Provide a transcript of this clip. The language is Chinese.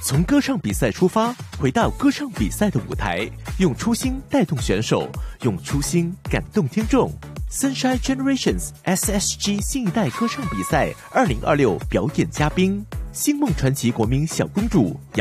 从歌唱比赛出发，回到歌唱比赛的舞台，用初心带动选手，用初心感动听众。Sunshine Generations SSG 新一代歌唱比赛2026表演嘉宾：星梦传奇国民小公主